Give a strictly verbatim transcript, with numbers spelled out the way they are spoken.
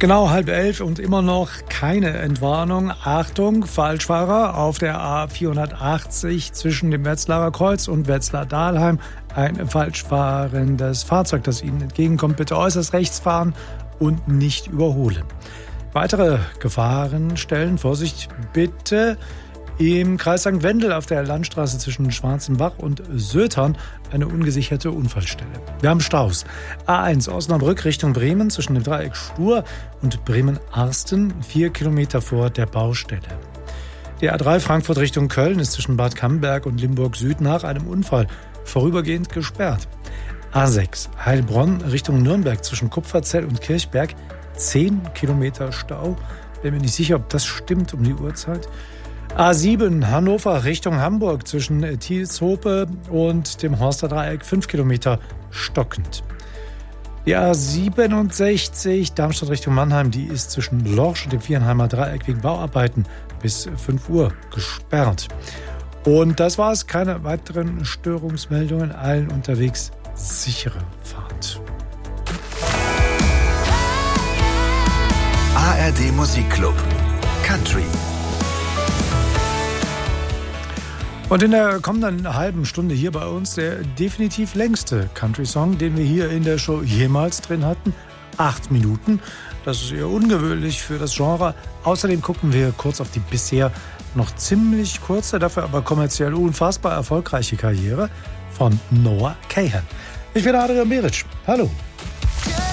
Genau halb elf und immer noch keine Entwarnung. Achtung, Falschfahrer auf der A vierhundertachtzig zwischen dem Wetzlarer Kreuz und Wetzlar-Dahlheim. Ein falschfahrendes Fahrzeug, das Ihnen entgegenkommt. Bitte äußerst rechts fahren und nicht überholen. Weitere Gefahrenstellen, Vorsicht bitte. Im Kreis Sankt Wendel auf der Landstraße zwischen Schwarzenbach und Sötern eine ungesicherte Unfallstelle. Wir haben Staus. A eins Osnabrück Richtung Bremen zwischen dem Dreieck Stur und Bremen-Arsten, vier Kilometer vor der Baustelle. Die A drei Frankfurt Richtung Köln ist zwischen Bad Camberg und Limburg Süd nach einem Unfall vorübergehend gesperrt. A sechs Heilbronn Richtung Nürnberg zwischen Kupferzell und Kirchberg, zehn Kilometer Stau. Bin mir nicht sicher, ob das stimmt um die Uhrzeit. A sieben Hannover Richtung Hamburg zwischen Thielshope und dem Horster Dreieck, fünf Kilometer stockend. Die A siebenundsechzig Darmstadt Richtung Mannheim, die ist zwischen Lorsch und dem Vierenheimer Dreieck wegen Bauarbeiten bis fünf Uhr gesperrt. Und das war's, keine weiteren Störungsmeldungen, allen unterwegs sichere Fahrt. A R D Musikclub Country. Und in der kommenden halben Stunde hier bei uns der definitiv längste Country-Song, den wir hier in der Show jemals drin hatten. Acht Minuten. Das ist eher ungewöhnlich für das Genre. Außerdem gucken wir kurz auf die bisher noch ziemlich kurze, dafür aber kommerziell unfassbar erfolgreiche Karriere von Noah Kahan. Ich bin Adrian Beric. Hallo.